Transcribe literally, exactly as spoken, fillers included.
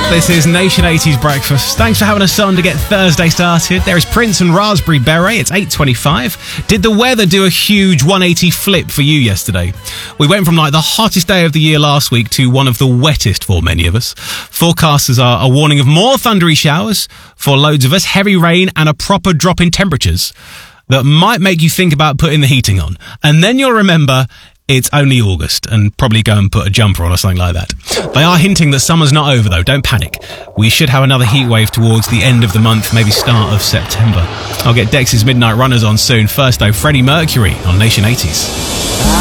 This is Nation eighties Breakfast. Thanks for having us on to get Thursday started. There is Prince and Raspberry Beret. It's eight twenty-five. Did the weather do a huge one eighty flip for you yesterday? We went from like the hottest day of the year last week to one of the wettest for many of us. Forecasters are, are warning of more thundery showers for loads of us, heavy rain and a proper drop in temperatures that might make you think about putting the heating on. And then you'll remember it's only August and probably go and put a jumper on or something like that. They are hinting that summer's not over though, don't panic. We should have another heat wave towards the end of the month, maybe start of September. I'll get Dex's Midnight Runners on soon. First though, Freddie Mercury on Nation eighties.